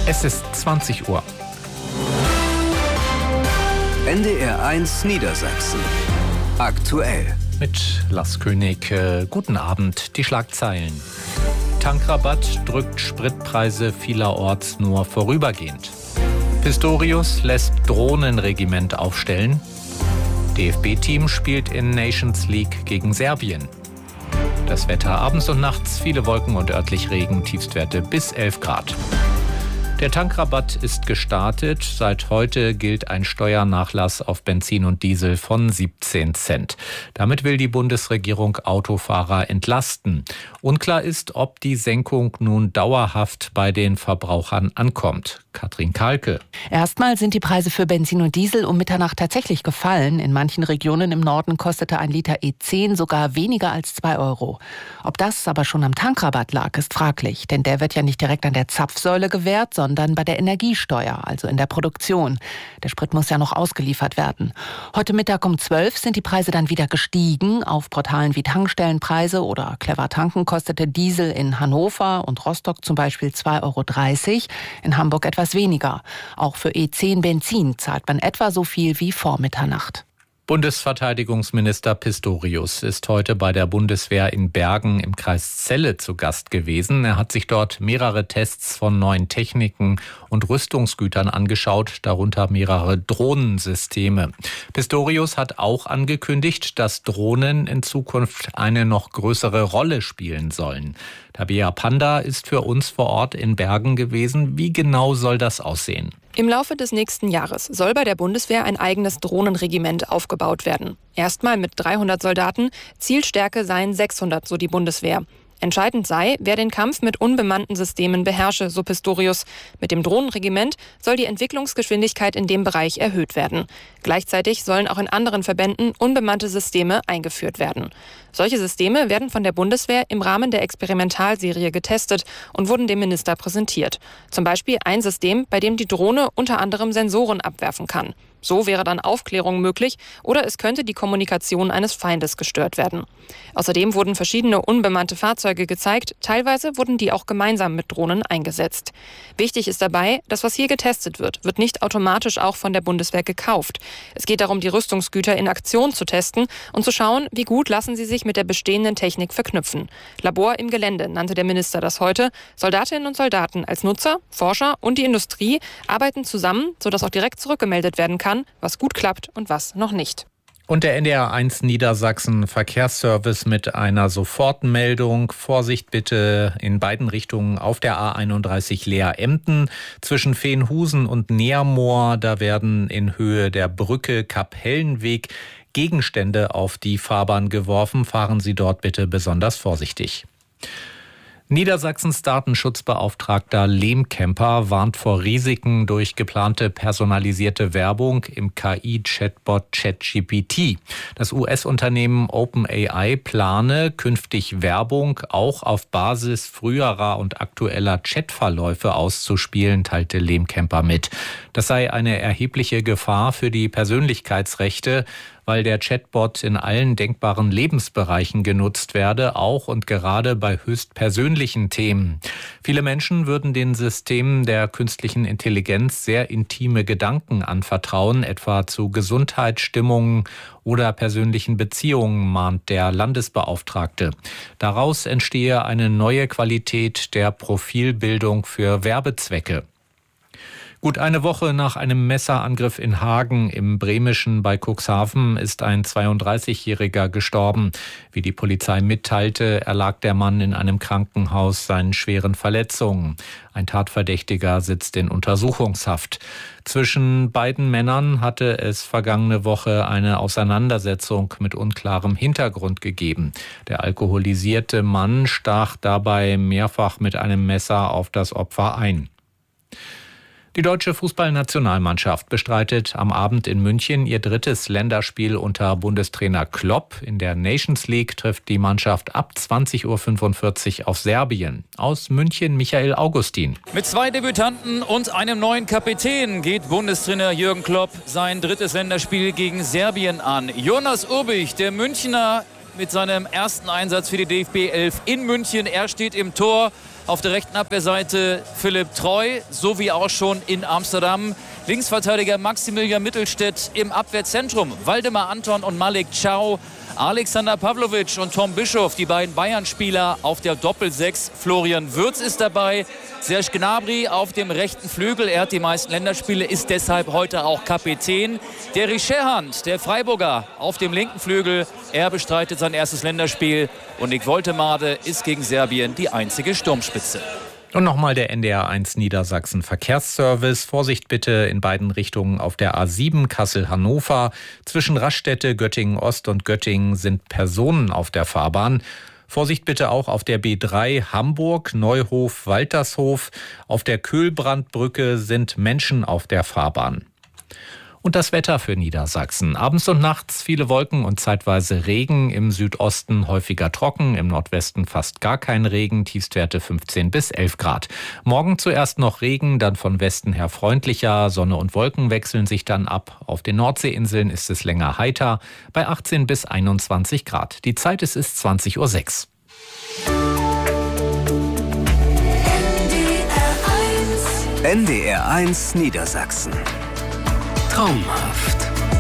Es ist 20 Uhr. NDR 1 Niedersachsen. Aktuell. Mit Lars König. Guten Abend. Die Schlagzeilen. Tankrabatt drückt Spritpreise vielerorts nur vorübergehend. Pistorius lässt Drohnenregiment aufstellen. DFB-Team spielt in Nations League gegen Serbien. Das Wetter abends und nachts, viele Wolken und örtlich Regen, Tiefstwerte bis 11 Grad. Der Tankrabatt ist gestartet. Seit heute gilt ein Steuernachlass auf Benzin und Diesel von 17 Cent. Damit will die Bundesregierung Autofahrer entlasten. Unklar ist, ob die Senkung nun dauerhaft bei den Verbrauchern ankommt. Katrin Kahlke. Erstmal sind die Preise für Benzin und Diesel um Mitternacht tatsächlich gefallen. In manchen Regionen im Norden kostete ein Liter E10 sogar weniger als 2 Euro. Ob das aber schon am Tankrabatt lag, ist fraglich. Denn der wird ja nicht direkt an der Zapfsäule gewährt, sondern bei der Energiesteuer, also in der Produktion. Der Sprit muss ja noch ausgeliefert werden. Heute Mittag um 12 sind die Preise dann wieder gestiegen. Auf Portalen wie Tankstellenpreise oder Clever Tanken kostete Diesel in Hannover und Rostock zum Beispiel 2,30 Euro, in Hamburg etwas weniger. Auch für E10 Benzin zahlt man etwa so viel wie vor Mitternacht. Bundesverteidigungsminister Pistorius ist heute bei der Bundeswehr in Bergen im Kreis Celle zu Gast gewesen. Er hat sich dort mehrere Tests von neuen Techniken und Rüstungsgütern angeschaut, darunter mehrere Drohnensysteme. Pistorius hat auch angekündigt, dass Drohnen in Zukunft eine noch größere Rolle spielen sollen. Tabea Panda ist für uns vor Ort in Bergen gewesen. Wie genau soll das aussehen? Im Laufe des nächsten Jahres soll bei der Bundeswehr ein eigenes Drohnenregiment aufgebaut werden. Erstmal mit 300 Soldaten, Zielstärke seien 600, so die Bundeswehr. Entscheidend sei, wer den Kampf mit unbemannten Systemen beherrsche, so Pistorius. Mit dem Drohnenregiment soll die Entwicklungsgeschwindigkeit in dem Bereich erhöht werden. Gleichzeitig sollen auch in anderen Verbänden unbemannte Systeme eingeführt werden. Solche Systeme werden von der Bundeswehr im Rahmen der Experimentalserie getestet und wurden dem Minister präsentiert. Zum Beispiel ein System, bei dem die Drohne unter anderem Sensoren abwerfen kann. So wäre dann Aufklärung möglich oder es könnte die Kommunikation eines Feindes gestört werden. Außerdem wurden verschiedene unbemannte Fahrzeuge gezeigt, teilweise wurden die auch gemeinsam mit Drohnen eingesetzt. Wichtig ist dabei, dass was hier getestet wird nicht automatisch auch von der Bundeswehr gekauft. Es geht darum, die Rüstungsgüter in Aktion zu testen und zu schauen, wie gut lassen sie sich mit der bestehenden Technik verknüpfen. Labor im Gelände nannte der Minister das heute. Soldatinnen und Soldaten als Nutzer, Forscher und die Industrie arbeiten zusammen, sodass auch direkt zurückgemeldet werden kann, was gut klappt und was noch nicht. Und der NDR 1 Niedersachsen Verkehrsservice mit einer Sofortmeldung. Vorsicht bitte in beiden Richtungen auf der A31 Leer-Emden. Zwischen Veenhusen und Neermoor, da werden in Höhe der Brücke Kapellenweg Gegenstände auf die Fahrbahn geworfen. Fahren Sie dort bitte besonders vorsichtig. Niedersachsens Datenschutzbeauftragter Lehmkemper warnt vor Risiken durch geplante personalisierte Werbung im KI-Chatbot ChatGPT. Das US-Unternehmen OpenAI plane, künftig Werbung auch auf Basis früherer und aktueller Chatverläufe auszuspielen, teilte Lehmkemper mit. Das sei eine erhebliche Gefahr für die Persönlichkeitsrechte, weil der Chatbot in allen denkbaren Lebensbereichen genutzt werde, auch und gerade bei höchst persönlichen Themen. Viele Menschen würden den Systemen der künstlichen Intelligenz sehr intime Gedanken anvertrauen, etwa zu Gesundheit, Stimmung oder persönlichen Beziehungen, mahnt der Landesbeauftragte. Daraus entstehe eine neue Qualität der Profilbildung für Werbezwecke. Gut eine Woche nach einem Messerangriff in Hagen im Bremischen bei Cuxhaven ist ein 32-Jähriger gestorben. Wie die Polizei mitteilte, erlag der Mann in einem Krankenhaus seinen schweren Verletzungen. Ein Tatverdächtiger sitzt in Untersuchungshaft. Zwischen beiden Männern hatte es vergangene Woche eine Auseinandersetzung mit unklarem Hintergrund gegeben. Der alkoholisierte Mann stach dabei mehrfach mit einem Messer auf das Opfer ein. Die deutsche Fußballnationalmannschaft bestreitet am Abend in München ihr drittes Länderspiel unter Bundestrainer Klopp. In der Nations League trifft die Mannschaft ab 20.45 Uhr auf Serbien. Aus München Michael Augustin. Mit 2 Debütanten und einem neuen Kapitän geht Bundestrainer Jürgen Klopp sein drittes Länderspiel gegen Serbien an. Jonas Urbich, der Münchner, mit seinem ersten Einsatz für die DFB 11 in München. Er steht im Tor. Auf der rechten Abwehrseite Philipp Treu, so wie auch schon in Amsterdam. Linksverteidiger Maximilian Mittelstädt im Abwehrzentrum. Waldemar Anton und Malik Chow. Alexander Pavlovic und Tom Bischoff, die beiden Bayern-Spieler auf der Doppel-6. Florian Wirtz ist dabei. Serge Gnabry auf dem rechten Flügel. Er hat die meisten Länderspiele, ist deshalb heute auch Kapitän. Der Scherhand, der Freiburger, auf dem linken Flügel. Er bestreitet sein erstes Länderspiel. Und Nick Woltemade ist gegen Serbien die einzige Sturmspitze. Und nochmal der NDR1 Niedersachsen Verkehrsservice. Vorsicht bitte in beiden Richtungen auf der A7 Kassel-Hannover. Zwischen Raststätte, Göttingen-Ost und Göttingen sind Personen auf der Fahrbahn. Vorsicht bitte auch auf der B3 Hamburg, Neuhof, Waltershof. Auf der Köhlbrandbrücke sind Menschen auf der Fahrbahn. Und das Wetter für Niedersachsen. Abends und nachts viele Wolken und zeitweise Regen. Im Südosten häufiger trocken, im Nordwesten fast gar kein Regen. Tiefstwerte 15 bis 11 Grad. Morgen zuerst noch Regen, dann von Westen her freundlicher. Sonne und Wolken wechseln sich dann ab. Auf den Nordseeinseln ist es länger heiter, bei 18 bis 21 Grad. Die Zeit ist 20:06 Uhr. NDR1 Niedersachsen. Traumhaft.